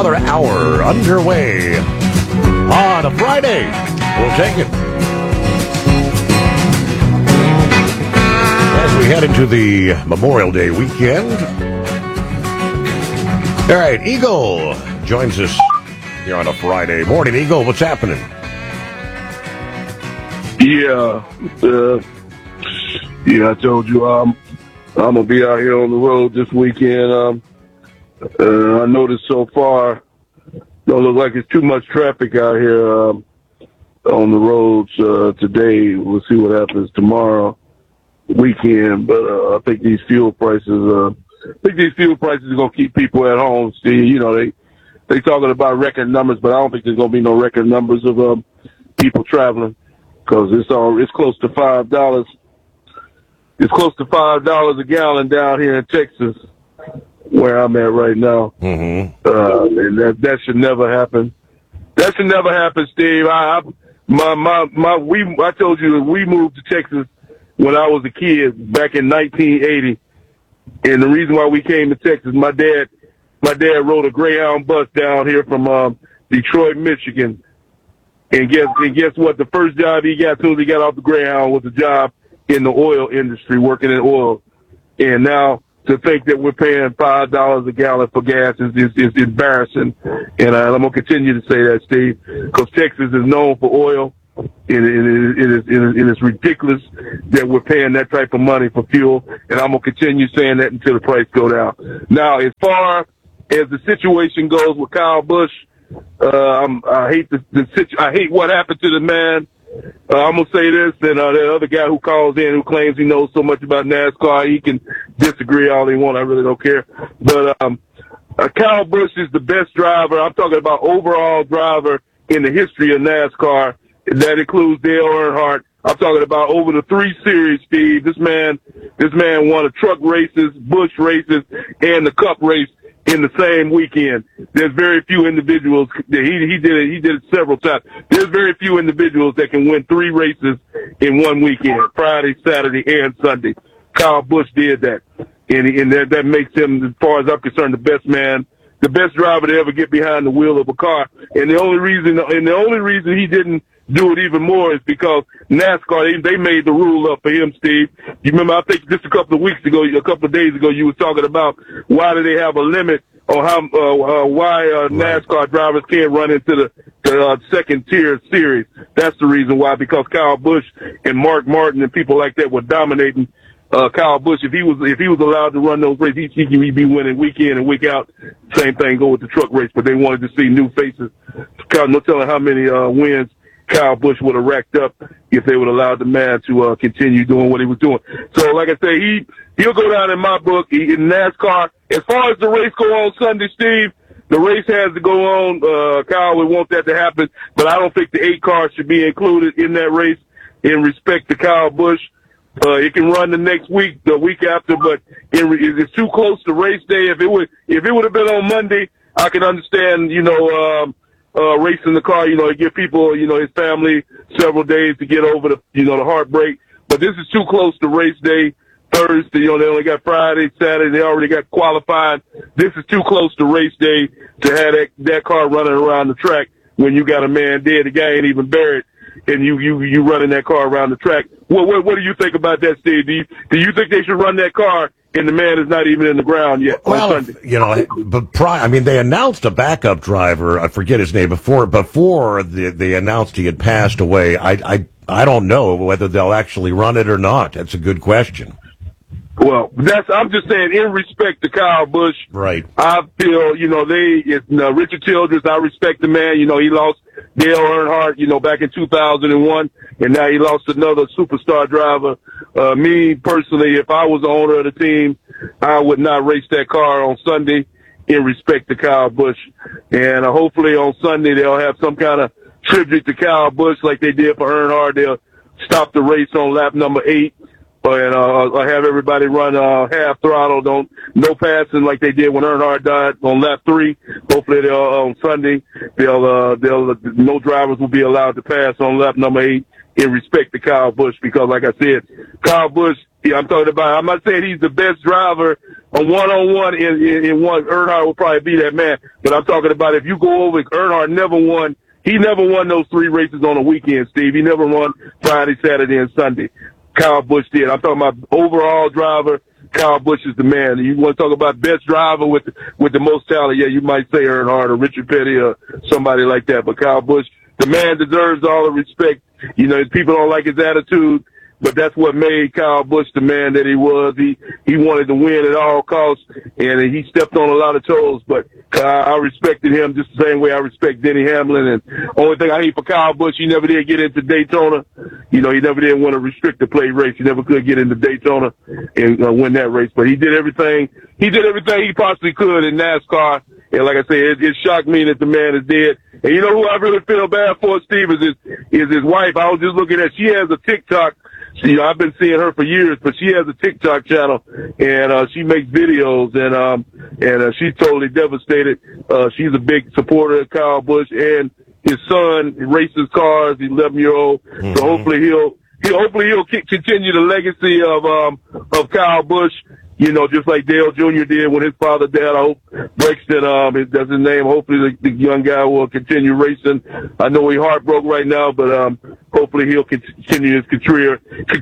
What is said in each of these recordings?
another hour underway on a Friday. We'll take it. As we head into the Memorial Day weekend. All right, Eagle joins us here on a Friday morning. Eagle, what's happening? I told you I'm gonna be out here on the road this weekend. I noticed so far don't look like it's too much traffic out here on the roads today. We'll see what happens tomorrow weekend, but I think these fuel prices are gonna keep people at home. See, you know, they talking about record numbers, but I don't think there's gonna be no record numbers of people traveling because it's close to $5. It's close to $5 a gallon down here in Texas, where I'm at right now. Mm-hmm. And that should never happen. That should never happen, Steve. I told you that we moved to Texas when I was a kid back in 1980. And the reason why we came to Texas, my dad rode a Greyhound bus down here from Detroit, Michigan. And guess what? The first job he got as soon as he got off the Greyhound was a job in the oil industry, working in oil. And now to think that we're paying $5 a gallon for gas is embarrassing. And I'm going to continue to say that, Steve, because Texas is known for oil. It is ridiculous that we're paying that type of money for fuel. And I'm going to continue saying that until the price go down. Now, as far as the situation goes with Kyle Busch, I hate what happened to the man. I'm going to say this, and the other guy who calls in who claims he knows so much about NASCAR, he can disagree all he wants. I really don't care. But Kyle Busch is the best driver. I'm talking about overall driver in the history of NASCAR. That includes Dale Earnhardt. I'm talking about over the 3 series, Steve. This man won the truck races, Busch races, and the Cup race in the same weekend. There's very few individuals that he did it several times. There's very few individuals that can win 3 races in one weekend, Friday, Saturday, and Sunday. Kyle Busch did that. And that makes him, as far as I'm concerned, the best driver to ever get behind the wheel of a car. And the only reason he didn't do it even more is because NASCAR, they made the rule up for him, Steve. You remember, I think just a couple of days ago, you were talking about why do they have a limit on why NASCAR drivers can't run into the second tier series. That's the reason why, because Kyle Busch and Mark Martin and people like that were dominating. Kyle Busch, if he was allowed to run those races, he'd be winning week in and week out. Same thing go with the truck race, but they wanted to see new faces. No telling how many wins Kyle Busch would have racked up if they would have allowed the man to continue doing what he was doing. So, like I say, he'll go down in my book in NASCAR. As far as the race go on Sunday, Steve, the race has to go on. Kyle would want that to happen, but I don't think the 8 cars should be included in that race in respect to Kyle Busch. It can run the next week, the week after, but it's too close to race day. If it would have been on Monday, I can understand, racing the car, to give people, his family several days to get over the heartbreak. But this is too close to race day, Thursday. They only got Friday, Saturday. They already got qualified. This is too close to race day to have that car running around the track when you got a man dead. The guy ain't even buried, and you running that car around the track. What do you think about that, Steve? Do you think they should run that car and the man is not even in the ground yet on Sunday? But they announced a backup driver. I forget his name before they announced he had passed away. I don't know whether they'll actually run it or not. That's a good question. Well, I'm just saying in respect to Kyle Busch. Right. I feel, Richard Childress, I respect the man. He lost Dale Earnhardt, back in 2001, and now he lost another superstar driver. Me, personally, if I was the owner of the team, I would not race that car on Sunday in respect to Kyle Busch. And hopefully on Sunday they'll have some kind of tribute to Kyle Busch like they did for Earnhardt. They'll stop the race on lap number 8. And have everybody run half throttle, no passing like they did when Earnhardt died on lap 3. Hopefully on Sunday no drivers will be allowed to pass on lap number 8 in respect to Kyle Busch, because like I said, Kyle Busch, I'm not saying he's the best driver a one-on-one in one, Earnhardt will probably be that man. But I'm talking about if you go over, Earnhardt never won. He never won those 3 races on a weekend, Steve. He never won Friday, Saturday, and Sunday. Kyle Busch did. I'm talking about overall driver. Kyle Busch is the man. You want to talk about best driver with the most talent? Yeah, you might say Earnhardt or Richard Petty or somebody like that. But Kyle Busch, the man deserves all the respect. You know, people don't like his attitude, but that's what made Kyle Busch the man that he was. He wanted to win at all costs, and he stepped on a lot of toes. But I respected him just the same way I respect Denny Hamlin. And only thing I hate for Kyle Busch, he never did get into Daytona. You know, he never did win a restricted plate race. He never could get into Daytona and win that race. But he did everything. He did everything he possibly could in NASCAR. And like I said, it shocked me that the man is dead. And you know who I really feel bad for, Steve, is his wife. I was just looking at, she has a TikTok. I've been seeing her for years, but she has a TikTok channel, and she makes videos, and she's totally devastated. She's a big supporter of Kyle Busch, and his son races cars, 11-year-old. Mm-hmm. So hopefully he'll continue the legacy of Kyle Busch. You know, just like Dale Jr. did when his father died. I hope Brexton, that's his name. Hopefully the young guy will continue racing. I know he's heartbroken right now, but hopefully he'll continue his career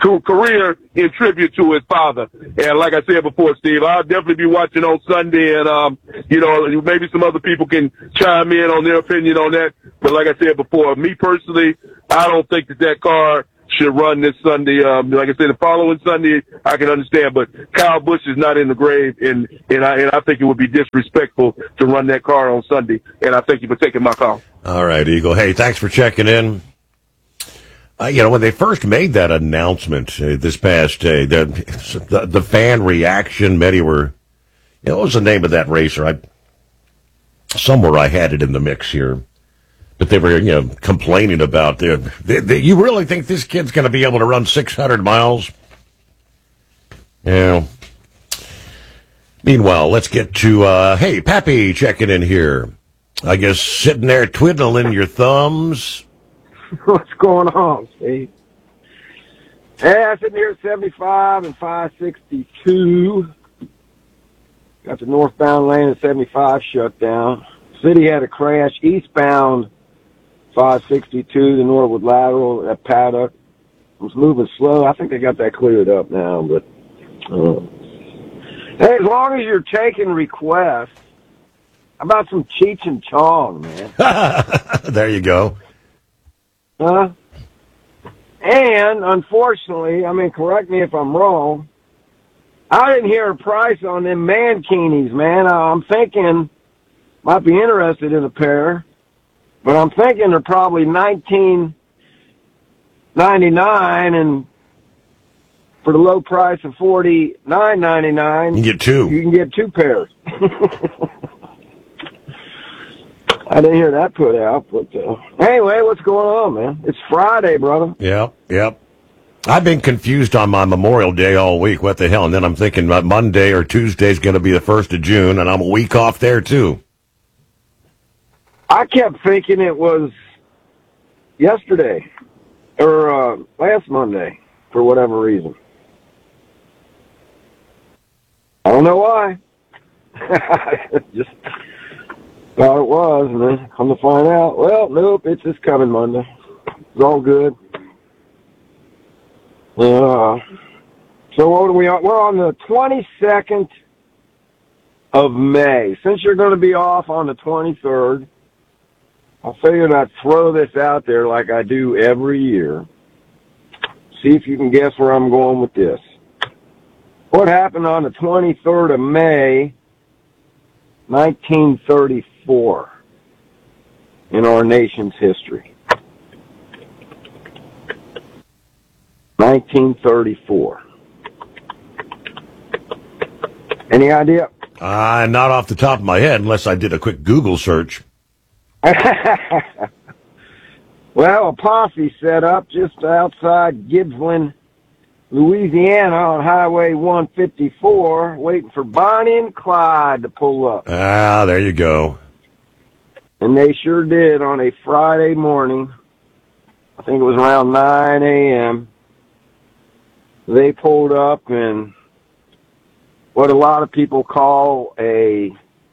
in tribute to his father. And like I said before, Steve, I'll definitely be watching on Sunday, and you know, maybe some other people can chime in on their opinion on that. But like I said before, me personally, I don't think that car should run this Sunday. Like I said, the following Sunday, I can understand, but Kyle Busch is not in the grave, and I think it would be disrespectful to run that car on Sunday. And I thank you for taking my call. All right, Eagle. Hey, thanks for checking in. You know, when they first made that announcement this past day, the fan reaction, many were, you know, what was the name of that racer? Somewhere I had it in the mix here. But they were, you know, complaining about you really think this kid's going to be able to run 600 miles? Yeah. Meanwhile, let's get to, hey, Pappy checking in here. I guess sitting there twiddling your thumbs. What's going on, Steve? Hey, I'm sitting here at 75 and 562. Got the northbound lane at 75 shut down. City had a crash eastbound 562, the Norwood lateral, that paddock was moving slow. I think they got that cleared up now, but hey, as long as you're taking requests, how about some Cheech and Chong, man? There you go. Huh? And, unfortunately, I mean, correct me if I'm wrong, I didn't hear a price on them mankinis, man. I'm thinking, might be interested in a pair. But I'm thinking they're probably $19.99, and for the low price of $49.99, you can get two. You can get 2 pairs. I didn't hear that put out, but anyway, what's going on, man? It's Friday, brother. Yep. I've been confused on my Memorial Day all week. What the hell? And then I'm thinking about Monday or Tuesday is going to be the 1st of June, and I'm a week off there too. I kept thinking it was yesterday or last Monday for whatever reason. I don't know why. Just thought it was, and then come to find out, well, nope, it's this coming Monday. It's all good. So what are we on? We're on the 22nd of May. Since you're going to be off on the 23rd, I figured I'd throw this out there like I do every year. See if you can guess where I'm going with this. What happened on the 23rd of May, 1934, in our nation's history? 1934. Any idea? Not off the top of my head, unless I did a quick Google search. Well, a posse set up just outside Gibbsland, Louisiana on Highway 154, waiting for Bonnie and Clyde to pull up. There you go. And they sure did on a Friday morning. I think it was around 9 a.m. They pulled up, and what a lot of people call it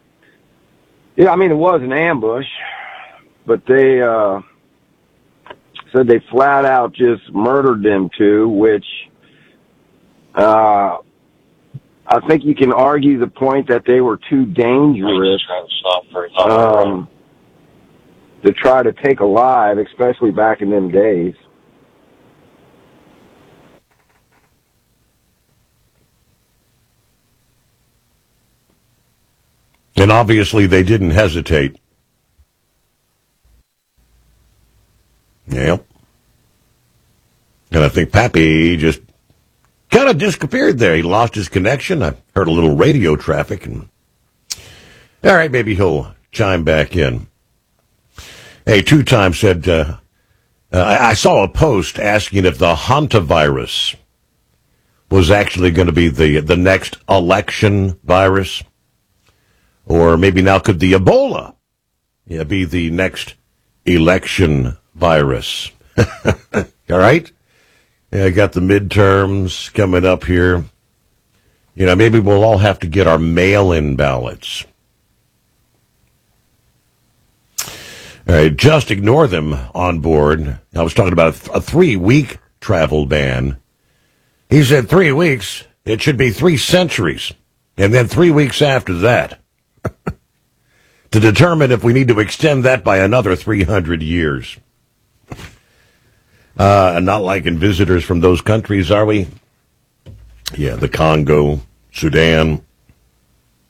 was an ambush, but they said they flat out just murdered them two, which I think you can argue the point that they were too dangerous to try to take alive, especially back in them days. And obviously they didn't hesitate. Yep. And I think Pappy just kind of disappeared there. He lost his connection. I heard a little radio traffic. And all right, maybe he'll chime back in. Hey, Two Times said, I saw a post asking if the hantavirus was actually going to be the next election virus. Or maybe now could the Ebola be the next election virus? All right? I got the midterms coming up here. Maybe we'll all have to get our mail-in ballots. All right, just ignore them on board. I was talking about a 3-week travel ban. He said 3 weeks, it should be 3 centuries, and then 3 weeks after that. To determine if we need to extend that by another 300 years. Not liking visitors from those countries, are we? Yeah, the Congo, Sudan.